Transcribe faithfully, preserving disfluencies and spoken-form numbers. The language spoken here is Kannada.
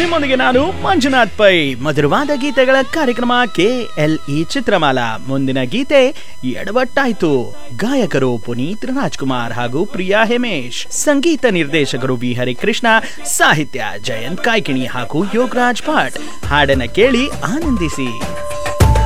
ನಿಮ್ಮೊಂದಿಗೆ ನಾನು ಮಂಜುನಾಥ್ ಪೈ. ಮಧುರವಾದ ಗೀತೆಗಳ ಕಾರ್ಯಕ್ರಮ ಕೆ ಎಲ್ ಇ ಚಿತ್ರಮಾಲಾ. ಮುಂದಿನ ಗೀತೆ ಎಡವಟ್ಟಾಯ್ತು. ಗಾಯಕರು ಪುನೀತ್ ರಾಜ್ಕುಮಾರ್ ಹಾಗೂ ಪ್ರಿಯಾ ಹೇಮೇಶ್. ಸಂಗೀತ ನಿರ್ದೇಶಕರು ವಿ ಹರಿಕೃಷ್ಣ. ಸಾಹಿತ್ಯ ಜಯಂತ್ ಕಾಯ್ಕಿಣಿ ಹಾಗೂ ಯೋಗರಾಜ್ ಭಟ್. ಹಾಡನ್ನ ಕೇಳಿ ಆನಂದಿಸಿ.